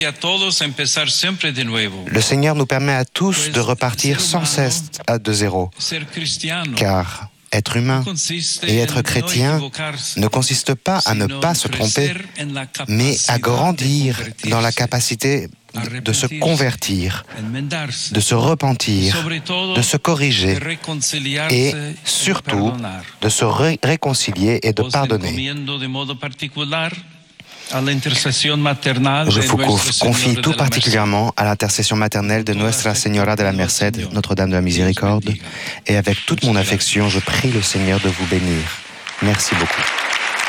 Le Seigneur nous permet à tous de repartir sans cesse de zéro, car être humain et être chrétien ne consiste pas à ne pas se tromper, mais à grandir dans la capacité de se convertir, de se repentir, de se corriger et surtout de se réconcilier et de pardonner. Je vous confie tout particulièrement à l'intercession maternelle de Nuestra Señora de la Merced, Notre-Dame de la Miséricorde, et avec toute mon affection, je prie le Seigneur de vous bénir. Merci beaucoup.